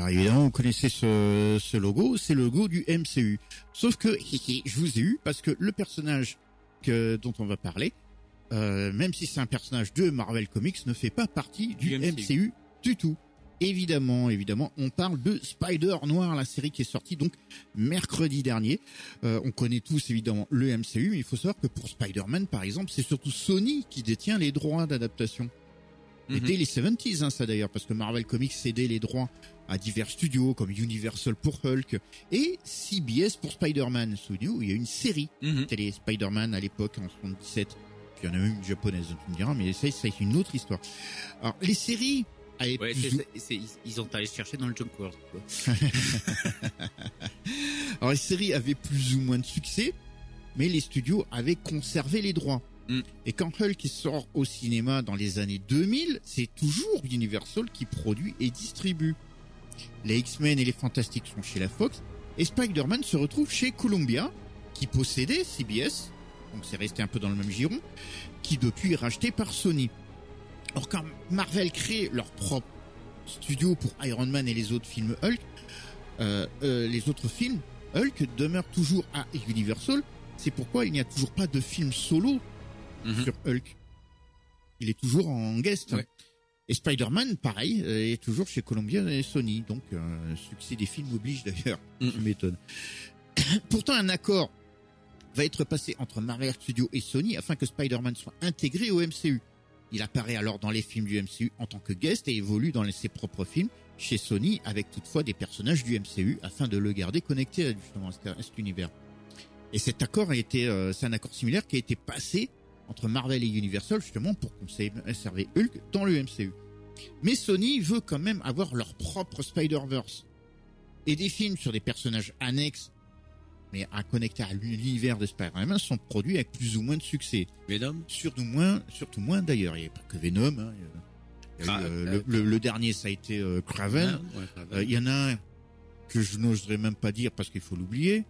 Alors évidemment, vous connaissez ce logo, c'est le logo du MCU. Sauf que je vous ai eu parce que le personnage dont on va parler, même si c'est un personnage de Marvel Comics, ne fait pas partie du MCU du tout. Évidemment, on parle de Spider-Noir, la série qui est sortie donc mercredi dernier. On connaît tous évidemment le MCU, mais il faut savoir que pour Spider-Man, par exemple, c'est surtout Sony qui détient les droits d'adaptation. Et dès les 70s, ça d'ailleurs, parce que Marvel Comics cédait les droits à divers studios, comme Universal pour Hulk, et CBS pour Spider-Man. Souvenez-vous, il y a une série télé Spider-Man à l'époque, en 77. Puis il y en a même une japonaise, tu me diras, mais ça c'est une autre histoire. Alors, les séries... Ouais, ils ont allé chercher dans le Junk World. Alors les séries avaient plus ou moins de succès, mais les studios avaient conservé les droits. Et quand Hulk sort au cinéma dans les années 2000, c'est toujours Universal qui produit et distribue. Les X-Men et les Fantastiques sont chez la Fox, et Spider-Man se retrouve chez Columbia, qui possédait CBS, donc c'est resté un peu dans le même giron, qui depuis est racheté par Sony. Or, quand Marvel crée leur propre studio pour Iron Man et les autres films Hulk, les autres films Hulk demeurent toujours à Universal. C'est pourquoi il n'y a toujours pas de film solo sur Hulk. Il est toujours en guest. Ouais. Et Spider-Man, pareil, est toujours chez Columbia et Sony. Donc, succès des films oblige d'ailleurs. Je m'étonne. Pourtant, un accord va être passé entre Marvel Studios et Sony afin que Spider-Man soit intégré au MCU. Il apparaît alors dans les films du MCU en tant que guest et évolue dans ses propres films chez Sony avec toutefois des personnages du MCU afin de le garder connecté justement à cet univers. Et cet accord c'est un accord similaire qui a été passé entre Marvel et Universal justement pour conserver Hulk dans le MCU. Mais Sony veut quand même avoir leur propre Spider-Verse et des films sur des personnages annexes mais à connecter à l'univers de Spider-Man sont produits avec plus ou moins de succès. Venom, surtout moins d'ailleurs. Il n'y a pas que Venom. Le dernier, ça a été Kraven. Il y en a un que je n'oserais même pas dire parce qu'il faut l'oublier.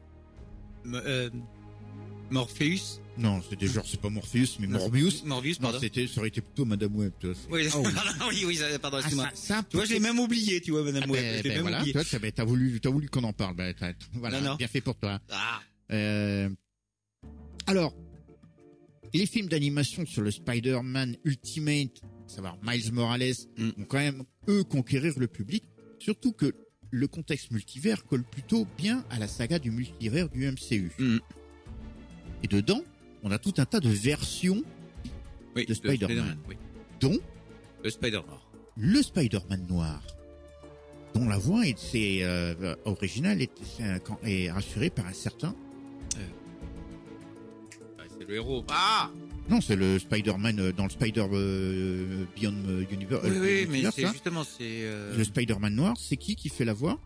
Morpheus. Non, c'est pas Morpheus, mais Morbius. Morbius, pardon. Ça aurait été plutôt Madame Web, tu vois. Oui, pardon, excuse-moi. Tu vois, je l'ai même oublié, tu vois, Madame Web. Je l'ai même oublié. Toi, t'as voulu qu'on en parle. Voilà, non. Bien fait pour toi. Alors, les films d'animation sur le Spider-Man Ultimate, à savoir Miles Morales, vont quand même, eux, conquérir le public. Surtout que le contexte multivers colle plutôt bien à la saga du multivers du MCU. Et dedans, on a tout un tas de versions de Spider-Man. Dont le Spider-Noir. Le Spider-Man noir. Dont la voix originale est rassurée par un certain... c'est le héros. Non, c'est le Spider-Man dans le Beyond Universe. Oui, mais c'est justement, le Spider-Man noir, c'est qui fait la voix?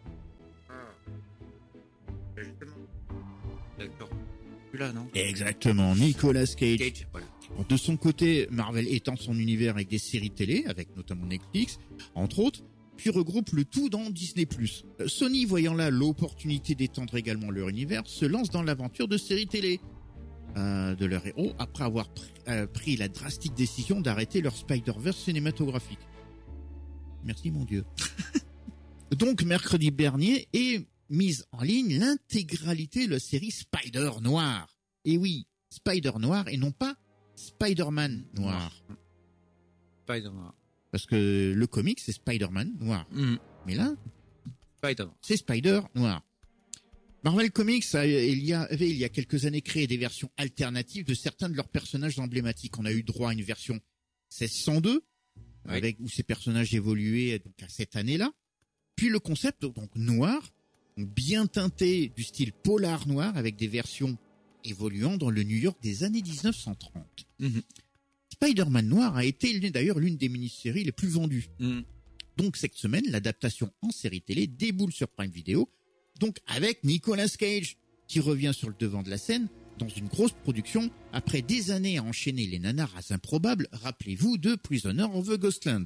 Justement. D'accord. Là, non? Exactement, Nicolas Cage. Voilà. De son côté, Marvel étend son univers avec des séries télé, avec notamment Netflix, entre autres, puis regroupe le tout dans Disney+. Sony, voyant là l'opportunité d'étendre également leur univers, se lance dans l'aventure de séries télé de leurs héros, après avoir pris la drastique décision d'arrêter leur Spider-Verse cinématographique. Merci mon Dieu. Donc, mercredi dernier, est mise en ligne l'intégralité de la série Spider-Noir. Et oui, Spider-Noir et non pas Spider-Man Noir. Spider-Noir. Parce que le comic, c'est Spider-Man Noir. Mais là, Spider-Noir. C'est Spider-Noir. Marvel Comics il y a quelques années créé des versions alternatives de certains de leurs personnages emblématiques. On a eu droit à une version 1602, où ces personnages évoluaient donc à cette année-là. Puis le concept, donc noir, bien teinté du style polar noir avec des versions évoluant dans le New York des années 1930. Spider-Man Noir a été d'ailleurs l'une des mini-séries les plus vendues. Donc cette semaine, l'adaptation en série télé déboule sur Prime Video, donc avec Nicolas Cage qui revient sur le devant de la scène dans une grosse production après des années à enchaîner les nanars improbables, rappelez-vous, de Prisoner of the Ghostland.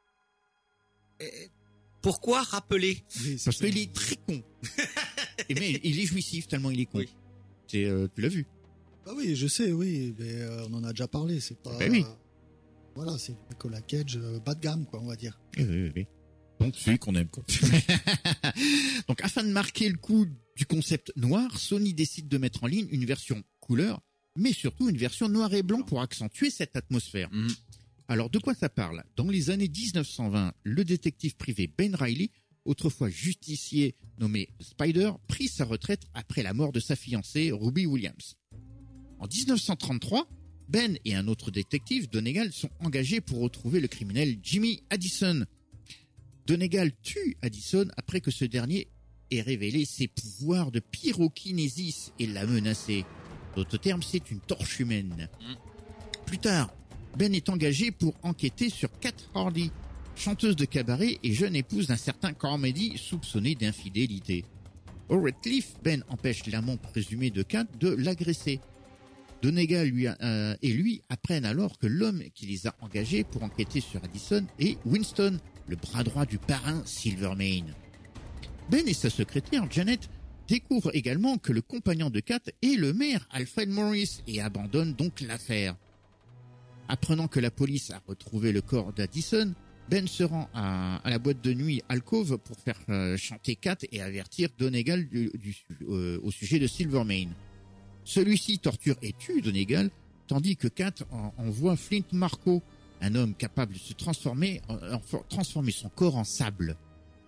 Pourquoi rappeler? Parce qu'il est très con. Mais il est jouissif tellement il est con. Tu l'as vu? Bah oui, je sais, oui, mais on en a déjà parlé, c'est pas... oui. Voilà, c'est Nicolas Cage, bas de gamme, quoi, on va dire. Oui. Donc celui qu'on aime, quoi. Donc afin de marquer le coup du concept noir, Sony décide de mettre en ligne une version couleur, mais surtout une version noir et blanc pour accentuer cette atmosphère. Alors de quoi ça parle? Dans les années 1920, le détective privé Ben Reilly, autrefois justicier nommé Spider, prit sa retraite après la mort de sa fiancée Ruby Williams. En 1933, Ben et un autre détective, Donegal, sont engagés pour retrouver le criminel Jimmy Addison. Donegal tue Addison après que ce dernier ait révélé ses pouvoirs de pyrokinésis et l'a menacé. D'autres termes, c'est une torche humaine. Plus tard, Ben est engagé pour enquêter sur Cat Hardy, chanteuse de cabaret et jeune épouse d'un certain Carmody soupçonné d'infidélité. Au Redcliffe, Ben empêche l'amant présumé de Cat de l'agresser. Donegal et lui apprennent alors que l'homme qui les a engagés pour enquêter sur Addison est Winston, le bras droit du parrain Silvermane. Ben et sa secrétaire Janet découvrent également que le compagnon de Cat est le maire Alfred Morris et abandonnent donc l'affaire. Apprenant que la police a retrouvé le corps d'Addison, Ben se rend à la boîte de nuit Alcove pour faire chanter Cat et avertir Donegal au sujet de Silvermane. Celui-ci torture et tue Donegal, tandis que Cat envoie Flint Marco, un homme capable de se transformer son corps en sable.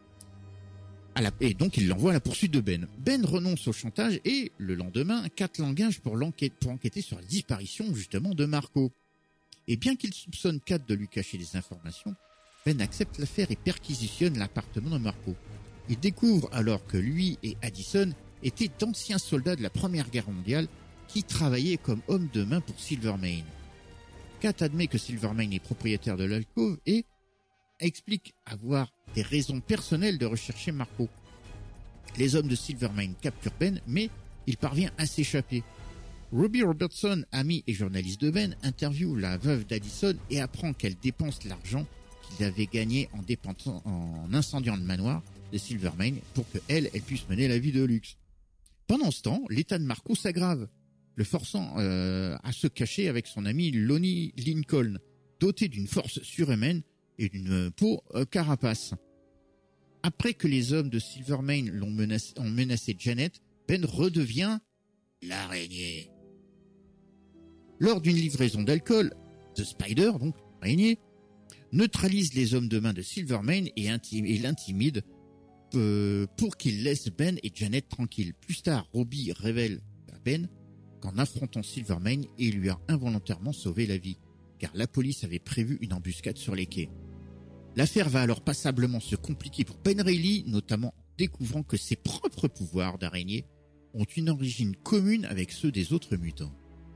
Et donc il l'envoie à la poursuite de Ben. Ben renonce au chantage et, le lendemain, Cat l'engage pour enquêter sur la disparition justement de Marco. Et bien qu'il soupçonne Cat de lui cacher des informations, Ben accepte l'affaire et perquisitionne l'appartement de Marco. Il découvre alors que lui et Addison étaient d'anciens soldats de la Première Guerre mondiale qui travaillaient comme hommes de main pour Silvermane. Cat admet que Silvermane est propriétaire de l'alcôve et explique avoir des raisons personnelles de rechercher Marco. Les hommes de Silvermane capturent Ben, mais il parvient à s'échapper. Ruby Robertson, amie et journaliste de Ben, interviewe la veuve d'Addison et apprend qu'elle dépense l'argent qu'il avait gagné en incendiant le manoir de Silvermane pour que elle puisse mener la vie de luxe. Pendant ce temps, l'état de Marco s'aggrave, le forçant à se cacher avec son ami Lonnie Lincoln, doté d'une force surhumaine et d'une peau carapace. Après que les hommes de Silvermane ont menacé Janet, Ben redevient l'araignée. Lors d'une livraison d'alcool, The Spider, donc l'araignée, neutralise les hommes de main de Silvermane et l'intimide pour qu'il laisse Ben et Janet tranquilles. Plus tard, Robbie révèle à Ben qu'en affrontant Silvermane, il lui a involontairement sauvé la vie, car la police avait prévu une embuscade sur les quais. L'affaire va alors passablement se compliquer pour Ben Reilly, notamment en découvrant que ses propres pouvoirs d'araignée ont une origine commune avec ceux des autres mutants.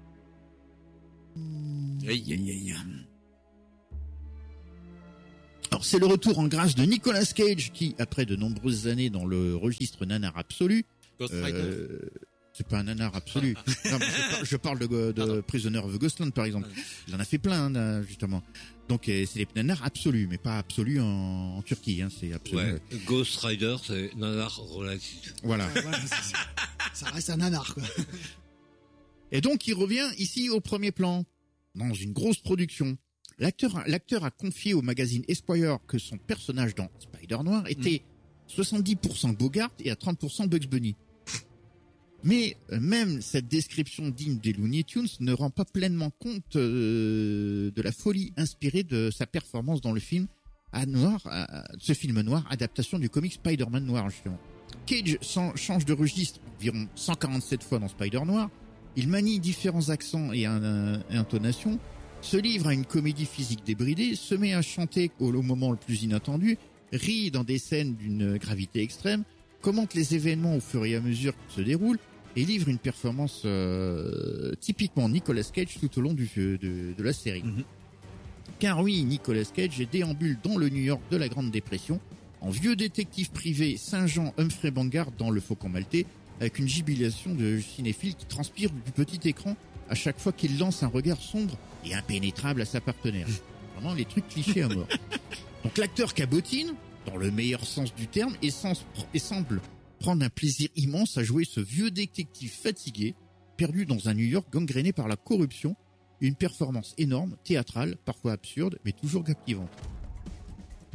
Alors c'est le retour en grâce de Nicolas Cage qui, après de nombreuses années dans le registre nanar absolu, c'est pas un nanar absolu. Non, je parle de Prisoner of Ghostland par exemple. Il en a fait plein justement. Donc c'est des nanars absolus, mais pas absolus en Turquie. C'est absolu. Ouais. Ghost Rider, c'est nanar relatif. Voilà. Ça reste un nanar, quoi. Et donc il revient ici au premier plan, dans une grosse production. L'acteur a confié au magazine Esquire que son personnage dans Spider Noir était 70% Bogart et à 30% Bugs Bunny. Mais même cette description digne des Looney Tunes ne rend pas pleinement compte de la folie inspirée de sa performance dans le film ce film noir, adaptation du comic Spider-Man Noir justement. Cage change de registre environ 147 fois dans Spider Noir. Il manie différents accents et intonations, se livre à une comédie physique débridée, se met à chanter au moment le plus inattendu, rit dans des scènes d'une gravité extrême, commente les événements au fur et à mesure qu'ils se déroulent et livre une performance typiquement Nicolas Cage tout au long de la série. Car oui, Nicolas Cage déambule dans le New York de la Grande Dépression, en vieux détective privé Saint-Jean Humphrey Bogart dans Le Faucon Maltais, avec une jubilation de cinéphile qui transpire du petit écran à chaque fois qu'il lance un regard sombre et impénétrable à sa partenaire. Vraiment les trucs clichés à mort. Donc l'acteur cabotine, dans le meilleur sens du terme, et semble prendre un plaisir immense à jouer ce vieux détective fatigué, perdu dans un New York gangréné par la corruption, une performance énorme, théâtrale, parfois absurde, mais toujours captivante.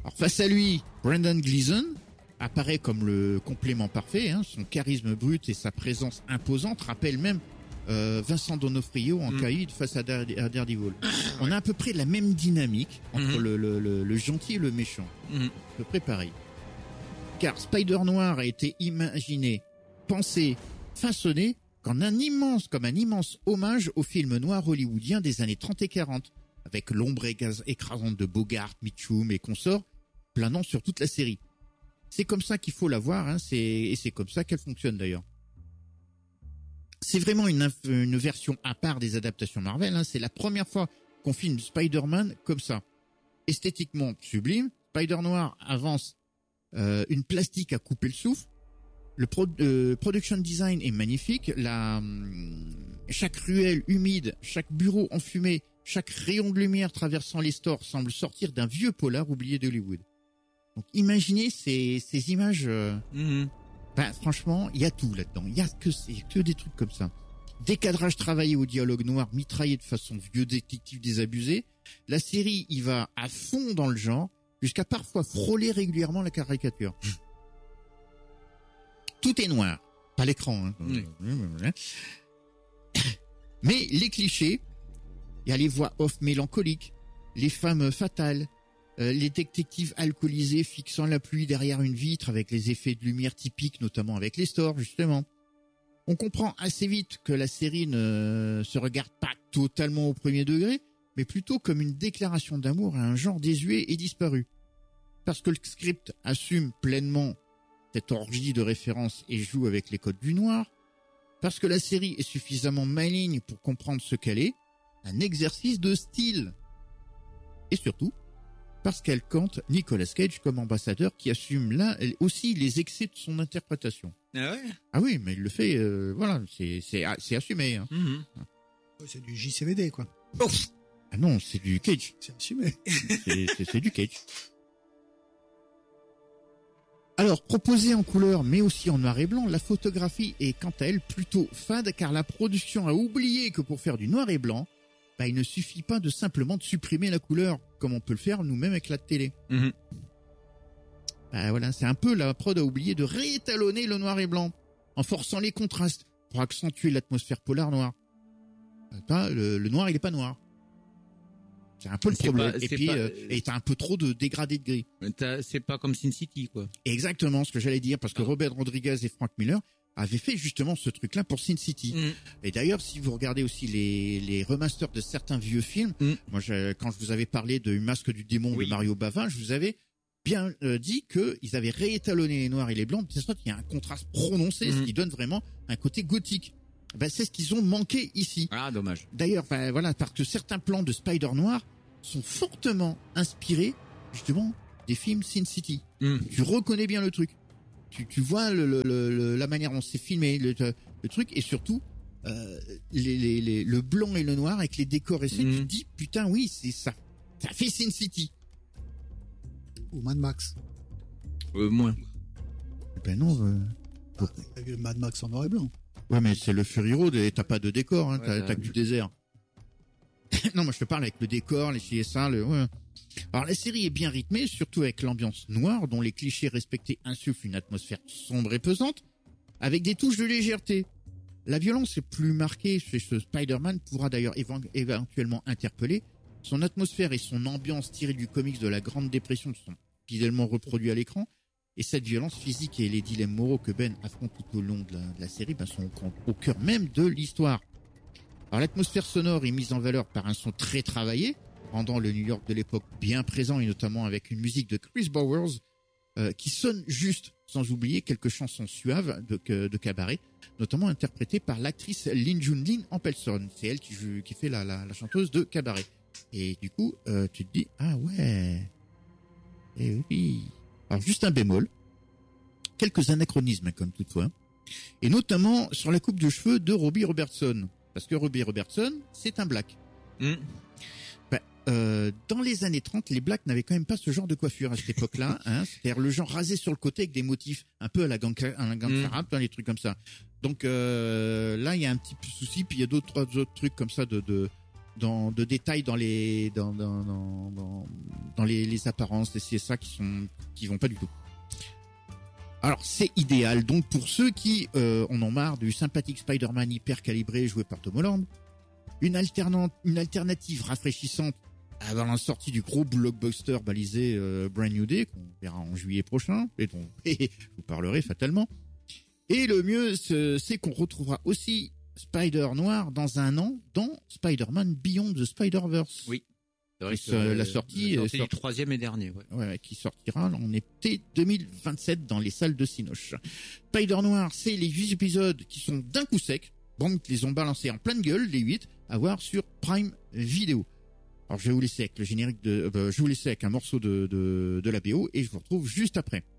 Alors face à lui, Brendan Gleeson apparaît comme le complément parfait. Son charisme brut et sa présence imposante rappellent même Vincent D'Onofrio en Caïd face à Daredevil. On a à peu près la même dynamique entre le gentil et le méchant. À peu près pareil. Car Spider-Noir a été imaginé, pensé, façonné comme un immense hommage au film noir hollywoodien des années 30 et 40, avec l'ombre écrasante de Bogart, Mitchum et consorts planant sur toute la série. C'est comme ça qu'il faut la voir, et c'est comme ça qu'elle fonctionne d'ailleurs. C'est vraiment une version à part des adaptations Marvel, c'est la première fois qu'on filme Spider-Man comme ça. Esthétiquement sublime, Spider-Noir avance une plastique à couper le souffle, le production design est magnifique, chaque ruelle humide, chaque bureau enfumé, chaque rayon de lumière traversant les stores semble sortir d'un vieux polar oublié d'Hollywood. Donc imaginez ces images. Franchement, il y a tout là-dedans. Il y a que des trucs comme ça. Décadrage travaillé au dialogue noir, mitraillé de façon vieux détective désabusé. La série y va à fond dans le genre, jusqu'à parfois frôler régulièrement la caricature. Tout est noir, pas l'écran. Mais les clichés, il y a les voix off mélancoliques, les femmes fatales, les détectives alcoolisés fixant la pluie derrière une vitre avec les effets de lumière typiques, notamment avec les stores, justement. On comprend assez vite que la série ne se regarde pas totalement au premier degré, mais plutôt comme une déclaration d'amour à un genre désuet et disparu. Parce que le script assume pleinement cette orgie de références et joue avec les codes du noir, parce que la série est suffisamment maligne pour comprendre ce qu'elle est, un exercice de style. Et surtout, parce qu'elle compte Nicolas Cage comme ambassadeur qui assume là aussi les excès de son interprétation. Ah ouais? Ah oui, mais il le fait, voilà, c'est assumé. C'est du JCVD, quoi. Oh. Ah non, c'est du Cage. C'est assumé. C'est du Cage. Alors, proposée en couleur, mais aussi en noir et blanc, la photographie est quant à elle plutôt fade, car la production a oublié que pour faire du noir et blanc, il ne suffit pas de simplement de supprimer la couleur, comme on peut le faire nous-mêmes avec la télé. Voilà, c'est un peu la prod a oublié de réétalonner le noir et blanc, en forçant les contrastes, pour accentuer l'atmosphère polar noire. Le noir, il est pas noir. C'est un peu le problème. Et puis, t'as un peu trop de dégradé de gris. C'est pas comme Sin City, quoi. Exactement ce que j'allais dire, parce que Robert Rodriguez et Frank Miller avaient fait justement ce truc-là pour Sin City. Et d'ailleurs, si vous regardez aussi les remasters de certains vieux films, moi, quand je vous avais parlé de Masque du démon de Mario Bava, je vous avais bien dit qu'ils avaient réétalonné les noirs et les blancs, de sorte qu'il y a un contraste prononcé, ce qui donne vraiment un côté gothique. C'est ce qu'ils ont manqué ici. Ah, dommage. D'ailleurs, voilà, parce que certains plans de Spider Noir sont fortement inspirés, justement, des films Sin City. Tu reconnais bien le truc. Tu vois la manière dont c'est filmé, le truc, et surtout, le blanc et le noir avec les décors et ça, tu te dis, putain, oui, c'est ça. Ça fait Sin City. Ou Mad Max. Moins. Non, T'as vu le Mad Max en noir et blanc. Ouais, mais c'est le Fury Road et t'as pas de décor, t'as que du désert. Non, moi je te parle avec le décor, les CSA, ouais. Alors la série est bien rythmée, surtout avec l'ambiance noire, dont les clichés respectés insufflent une atmosphère sombre et pesante, avec des touches de légèreté. La violence est plus marquée chez ce Spider-Man, pourra d'ailleurs éventuellement interpeller. Son atmosphère et son ambiance tirées du comics de la Grande Dépression sont fidèlement reproduits à l'écran. Et cette violence physique et les dilemmes moraux que Ben affronte tout au long de la série sont au cœur même de l'histoire. Alors l'atmosphère sonore est mise en valeur par un son très travaillé, rendant le New York de l'époque bien présent, et notamment avec une musique de Chris Bowers qui sonne juste, sans oublier quelques chansons suaves de cabaret, notamment interprétées par l'actrice Lin Junlin en personne. C'est elle qui fait la chanteuse de cabaret. Et du coup, tu te dis, ah ouais, et oui. Alors juste un bémol, quelques anachronismes comme toutefois, et notamment sur la coupe de cheveux de Robbie Robertson, parce que Robbie Robertson, c'est un black. Dans les années 30, les blacks n'avaient quand même pas ce genre de coiffure à cette époque-là, c'est-à-dire le genre rasé sur le côté avec des motifs un peu à la gang arabe, les trucs comme ça. Donc là, il y a un petit souci, puis il y a d'autres trucs comme ça de de détails dans les apparences des CSA qui vont pas du tout. Alors c'est idéal donc pour ceux qui en ont marre du sympathique Spider-Man hyper calibré joué par Tom Holland, une alternative rafraîchissante avant la sortie du gros blockbuster balisé Brand New Day qu'on verra en juillet prochain et dont je vous parlerai fatalement. Et le mieux c'est qu'on retrouvera aussi Spider Noir dans un an dans Spider-Man Beyond the Spider-Verse. Oui. La sortie du troisième et dernier, qui sortira en été 2027 dans les salles de Cinoche. Spider Noir, c'est les 8 épisodes qui sont d'un coup sec. Bon, ils les ont balancés en pleine gueule, les 8, à voir sur Prime Video. Alors je vais vous laisser avec le générique je vais vous laisser avec un morceau de la BO et je vous retrouve juste après.